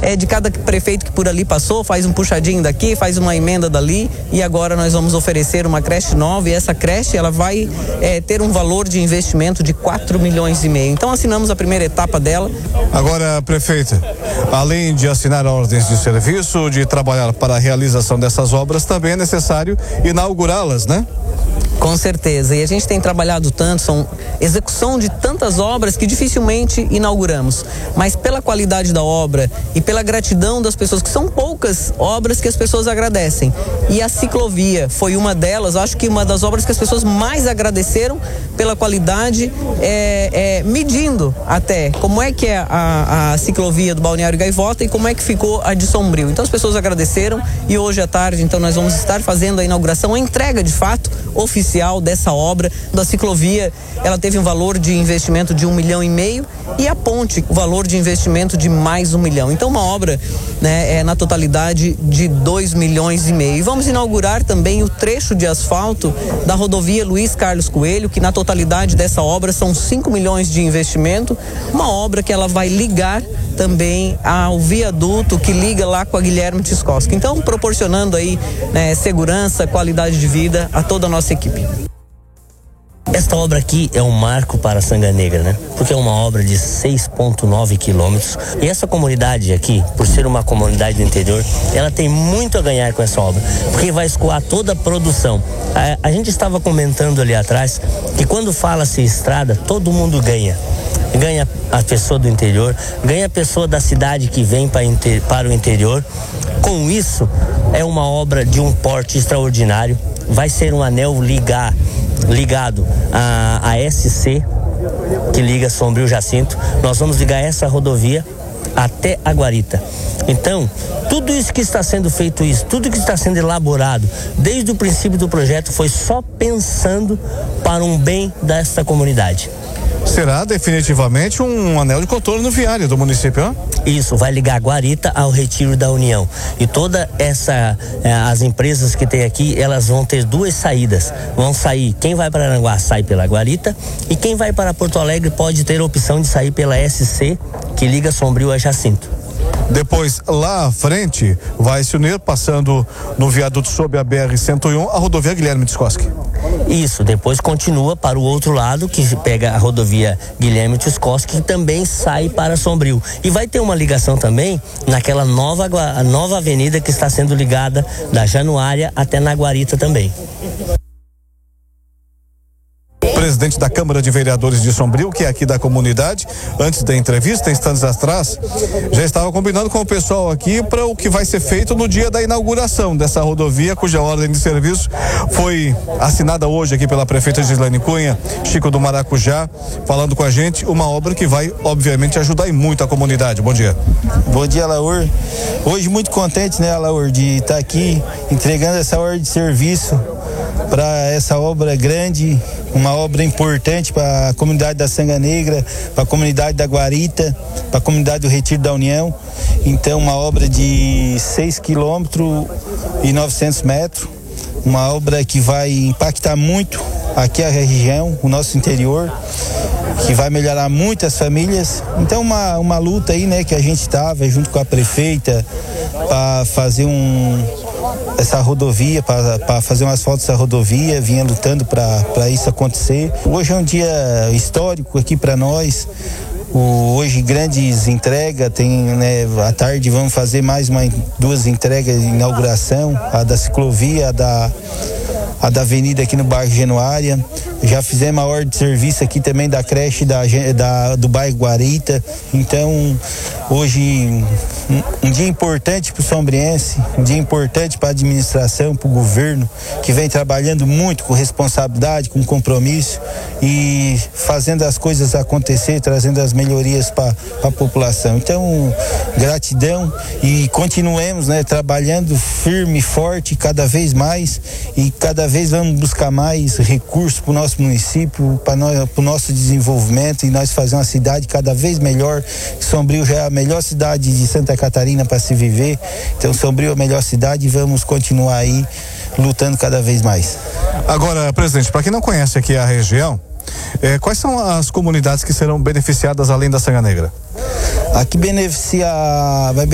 de cada prefeito que por ali passou, faz um puxadinho daqui, faz uma emenda dali, e agora nós vamos oferecer uma creche nova, e essa creche ela vai ter um valor de investimento de 4,5 milhões. Então assinamos a primeira etapa dela. Agora, prefeita, além de assinar ordens de serviço, de trabalhar para a realização dessas obras, também é necessário inaugurá-las, né? Com certeza, e a gente tem trabalhado tanto, são execução de tantas obras que dificilmente inauguramos, mas pela qualidade da obra e pela gratidão das pessoas, que são poucas obras que as pessoas agradecem, e a ciclovia foi uma delas. Acho que uma das obras que as pessoas mais agradeceram pela qualidade, medindo até como é que é a ciclovia do Balneário Gaivota e como é que ficou a de Sombrio. Então as pessoas agradeceram, e hoje à tarde então nós vamos estar fazendo a inauguração, a entrega de fato oficial dessa obra. Da ciclovia, ela teve um valor de investimento de 1,5 milhão, e a ponte, o valor de investimento de mais 1 milhão. Então uma obra, né, na totalidade de 2,5 milhões. E vamos inaugurar também o trecho de asfalto da rodovia Luiz Carlos Coelho, que na totalidade dessa obra são 5 milhões de investimento, uma obra que ela vai ligar também ao viaduto que liga lá com a Guilherme Tiscoski. Então, proporcionando aí, né, segurança, qualidade de vida a toda a nossa equipe. Esta obra aqui é um marco para a Sanga Negra, né? Porque é uma obra de 6,9 quilômetros. E essa comunidade aqui, por ser uma comunidade do interior, ela tem muito a ganhar com essa obra, porque vai escoar toda a produção. A gente estava comentando ali atrás que quando fala-se estrada, todo mundo ganha. Ganha a pessoa do interior, ganha a pessoa da cidade que vem para o interior. Com isso, é uma obra de um porte extraordinário. Vai ser um anel ligado à SC, que liga Sombrio Jacinto. Nós vamos ligar essa rodovia até a Guarita. Então, tudo isso que está sendo feito, tudo que está sendo elaborado desde o princípio do projeto foi só pensando para um bem desta comunidade. Será definitivamente um anel de contorno viário do município, hein? Isso, vai ligar Guarita ao Retiro da União. E toda as empresas que tem aqui, elas vão ter duas saídas. Vão sair, quem vai para Aranguá sai pela Guarita, e quem vai para Porto Alegre pode ter a opção de sair pela SC, que liga Sombrio a Jacinto. Depois, lá à frente, vai se unir, passando no viaduto sob a BR-101, a rodovia Guilherme Tiscoski. Isso, depois continua para o outro lado, que pega a rodovia Guilherme Tiscoski, que também sai para Sombrio. E vai ter uma ligação também naquela nova avenida que está sendo ligada da Januária até na Guarita também. Presidente da Câmara de Vereadores de Sombrio, que é aqui da comunidade, antes da entrevista, instantes atrás, já estava combinando com o pessoal aqui para o que vai ser feito no dia da inauguração dessa rodovia, cuja ordem de serviço foi assinada hoje aqui pela prefeita Gislaine Cunha, Chico do Maracujá, falando com a gente, uma obra que vai, obviamente, ajudar muito a comunidade. Bom dia. Bom dia, Alaur. Hoje muito contente, né, Alaur, de estar aqui entregando essa ordem de serviço para essa obra grande, uma obra importante para a comunidade da Sanga Negra, para a comunidade da Guarita, para a comunidade do Retiro da União. Então, uma obra de 6 quilômetros e 900 metros, uma obra que vai impactar muito aqui a região, o nosso interior, que vai melhorar muito as famílias. Então, uma luta aí, né, que a gente estava junto com a prefeita para fazer essa rodovia, para fazer um asfalto dessa rodovia, vinha lutando para isso acontecer. Hoje é um dia histórico aqui para nós. Hoje grandes entregas, né, à tarde vamos fazer mais duas entregas de inauguração, a da ciclovia, a da avenida aqui no bairro Januária. Já fizemos a ordem de serviço aqui também da creche do bairro Guarita. Então, hoje, um dia importante para o sombriense, um dia importante para a administração, para o governo, que vem trabalhando muito com responsabilidade, com compromisso e fazendo as coisas acontecer, trazendo as melhorias para a população. Então, gratidão e continuemos, né, trabalhando firme e forte cada vez mais, e cada vez vamos buscar mais recursos para o nosso município, para o nosso desenvolvimento, e nós fazer uma cidade cada vez melhor. Sombrio já é a melhor cidade de Santa Catarina para se viver, então Sombrio é a melhor cidade e vamos continuar aí lutando cada vez mais. Agora, presidente, para quem não conhece aqui a região, quais são as comunidades que serão beneficiadas além da Sanga Negra? Aqui vai